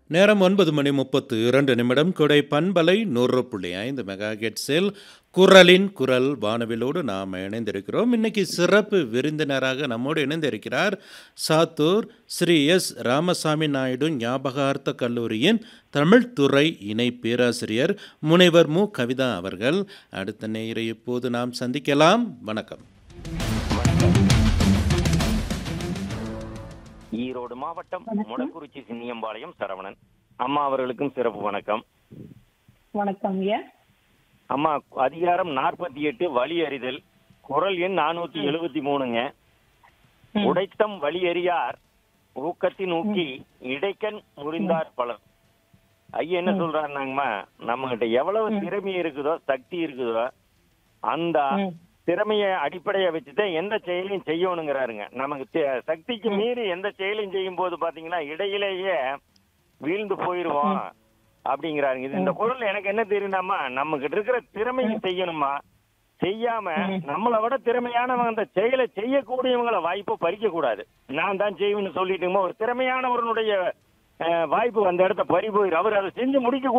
நேரம் 9:32 கொடை பண்பலை 100.5 மெகா ஹெர்ட்ஸில் குரலின் குரல் வானவிலோடு நாம் இணைந்திருக்கிறோம். இன்னைக்கு சிறப்பு விருந்தினராக நம்மோடு இணைந்திருக்கிறார் சாத்தூர் ஸ்ரீ எஸ் ராமசாமி நாயுடு ஞாபகார்த்த கல்லூரியின் தமிழ்துறை இணை பேராசிரியர் முனைவர் மு கவிதா அவர்கள். அடுத்த நேயரை இப்போது நாம் சந்திக்கலாம். வணக்கம். ஈரோடு மாவட்டம் முடக்குறிச்சி சின்னியம்பாளையம் சரவணன். அம்மா அவர்களுக்கும் சிறப்பு வணக்கம். வணக்கம் ஐயா. அம்மா, அதிகாரம் 48 வழி அறிதல், குரல் எண் 473ங்க. உடைத்தம் வழி அறியார் ஊக்கத்தின் ஊக்கி இடைக்கண் முறிந்தார் பலர். ஐயா என்ன சொல்றாருனாங்கம்மா, நம்ம கிட்ட எவ்வளவு திறமை இருக்குதோ, சக்தி இருக்குதோ, அந்த திறமைய அடிப்படையை வச்சுதான் எந்த செயலையும் செய்யணுங்கிறாருங்க. நமக்கு சக்திக்கு மீறி எந்த செயலையும் செய்யும் போது பாத்தீங்கன்னா இடையிலேயே வீழ்ந்து போயிருவோம் அப்படிங்கிறாருங்க. இது இந்த குரல் எனக்கு என்ன தெரியுமாமா, நம்ம கிட்ட இருக்கிற திறமையை செய்யணுமா, செய்யாம நம்மளை விட திறமையானவங்க அந்த செயலை செய்யக்கூடியவங்களை வாய்ப்பை பறிக்க கூடாது. நான் தான் செய்வேன்னு சொல்லிட்டுமா ஒரு திறமையானவருடைய வாய்ப்பு அந்த இடத்த பறி போயிரு, அவர் அதை செஞ்சு முடிக்க